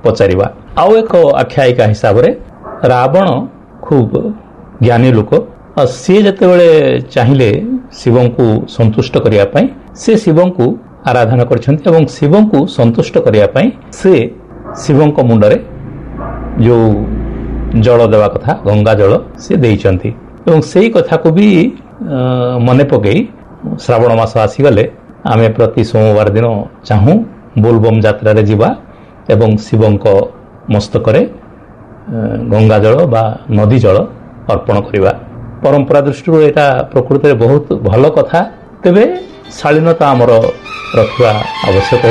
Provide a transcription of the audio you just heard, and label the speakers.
Speaker 1: ପଚାରିବା। ଆଉ ଏକ ଆଖ୍ୟାୟିକା ହିସାବରେ ରାବଣ ଖୁବ୍ ଜ୍ଞାନୀ ଲୋକ। ସିଏ ଯେତେବେଳେ ଚାହିଁଲେ ଶିବଙ୍କୁ ସନ୍ତୁଷ୍ଟ କରିବା ପାଇଁ ସେ ଶିବଙ୍କୁ ଆରାଧନା କରିଛନ୍ତି ଏବଂ ଶିବଙ୍କୁ ସନ୍ତୁଷ୍ଟ କରିବା ପାଇଁ ସେ ଶିବଙ୍କ ମୁଣ୍ଡରେ ଯେଉଁ ଜଳ ଦେବା କଥା ଗଙ୍ଗା ଜଳ ସେ ଦେଇଛନ୍ତି ଏବଂ ସେଇ କଥାକୁ ବି ମନେ ପକାଇ ଶ୍ରାବଣ ମାସ ଆସିଗଲେ ଆମେ ପ୍ରତି ସୋମବାର ଦିନ ଚାହୁଁ ବୋଲବମ୍ ଯାତ୍ରାରେ ଯିବା ଏବଂ ଶିବଙ୍କ ମସ୍ତକରେ ଗଙ୍ଗା ଜଳ ବା ନଦୀ ଜଳ ଅର୍ପଣ କରିବା। ପରମ୍ପରା ଦୃଷ୍ଟିରୁ ଏଇଟା ପ୍ରକୃତରେ ବହୁତ ଭଲ କଥା। ତେବେ ଶାଳୀନତା ଆମର ରଖିବା ଆବଶ୍ୟକ।